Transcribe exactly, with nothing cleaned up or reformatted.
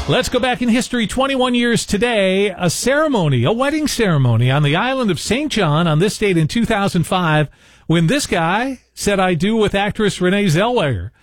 Let's go back in history twenty-one years today. A ceremony, a wedding ceremony on the island of Saint John on this date in two thousand five when this guy said I do with actress Renee Zellweger.